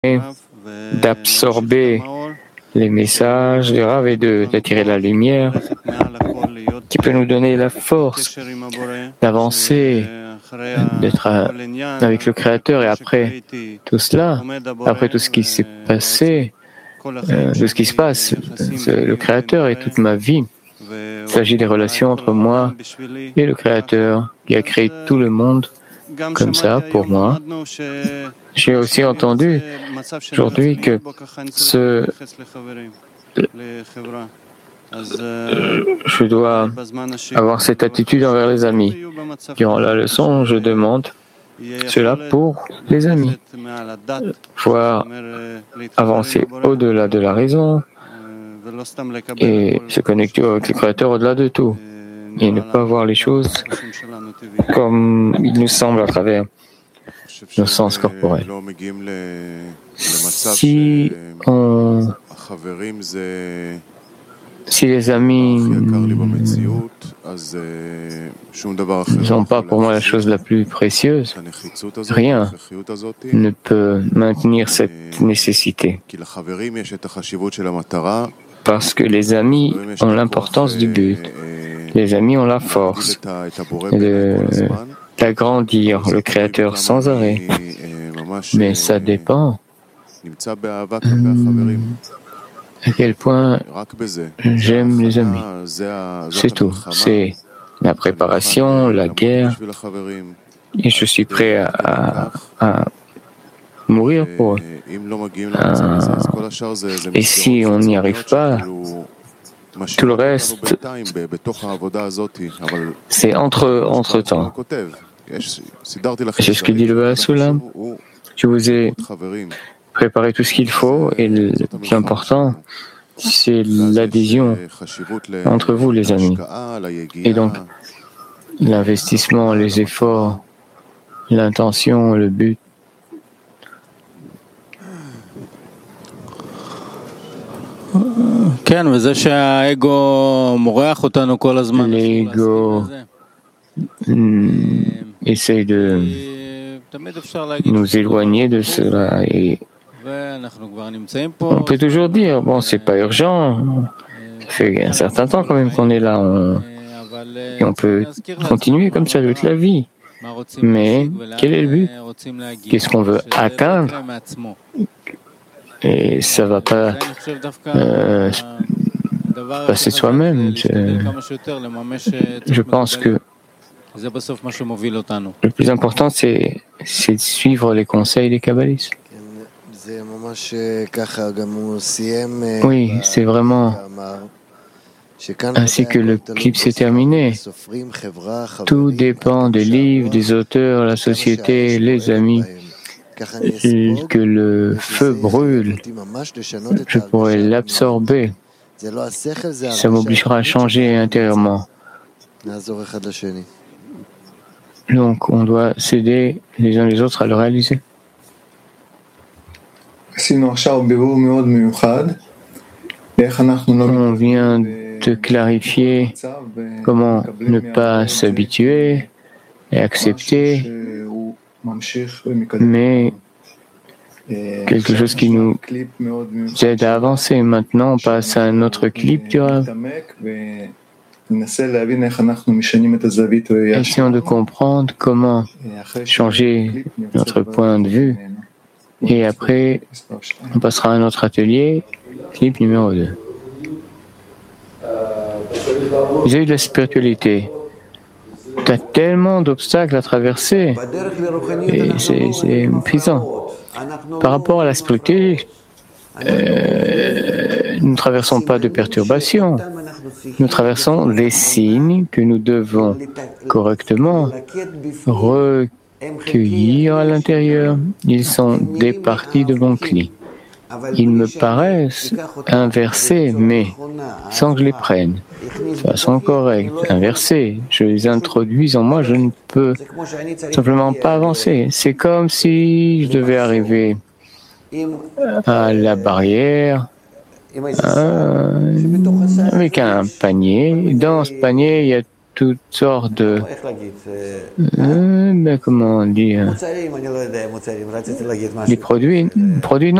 d'absorber les messages du Rav et d'attirer la lumière qui peut nous donner la force d'avancer, d'être avec le Créateur. Et après tout cela, après tout ce qui s'est passé, tout ce qui se passe, le Créateur et toute ma vie, il s'agit des relations entre moi et le Créateur qui a créé tout le monde comme ça pour moi. J'ai aussi entendu aujourd'hui que je dois avoir cette attitude envers les amis. Durant la leçon, je demande cela pour les amis. Pouvoir avancer au-delà de la raison et se connecter avec le Créateur au-delà de tout. Et ne pas voir les choses comme il nous semble à travers nos sens corporels. Si les amis ne sont pas pour moi la chose la plus précieuse, rien ne peut maintenir cette nécessité. Parce que les amis ont l'importance du but. Les amis ont la force d'agrandir le Créateur sans arrêt. Mais ça dépend à quel point j'aime les amis. C'est tout. C'est la préparation, la guerre. Et je suis prêt à mourir pour eux. Et si on n'y arrive pas, tout le reste, c'est entre-temps. C'est ce que dit le Basulam. Je vous ai préparé tout ce qu'il faut et le plus important, c'est l'adhésion entre vous, les amis. Et donc, l'investissement, les efforts, l'intention, le but. L'ego essaye de nous éloigner de cela et on peut toujours dire, bon, c'est pas urgent, ça fait un certain temps quand même qu'on est là, et on peut continuer comme ça toute la vie. Mais quel est le but? Qu'est-ce qu'on veut atteindre? Et ça va pas passer soi-même. Je pense que le plus important, c'est de suivre les conseils des kabbalistes. Oui, c'est vraiment ainsi que le clip s'est terminé. Tout dépend des livres, des auteurs, la société, les amis. Que le feu brûle, je pourrais l'absorber. Ça m'obligera à changer intérieurement. Donc, on doit s'aider les uns les autres à le réaliser. On vient de clarifier comment ne pas s'habituer et accepter, mais quelque chose qui nous aide à avancer. Maintenant, on passe à un autre clip du Rav. Essayons de comprendre comment changer notre point de vue. Et après, on passera à un autre atelier, clip numéro 2. Vis-à-vis de la spiritualité, tu as tellement d'obstacles à traverser et c'est épuisant. Par rapport à la spiritualité, nous ne traversons pas de perturbations. Nous traversons des signes que nous devons correctement recueillir à l'intérieur. Ils sont des parties de mon cli. Ils me paraissent inversés, mais sans que je les prenne de façon correcte, inversés. Je les introduis en moi, je ne peux simplement pas avancer. C'est comme si je devais arriver à la barrière avec un panier. Dans ce panier, il y a toutes sortes de, comment on dit, des produits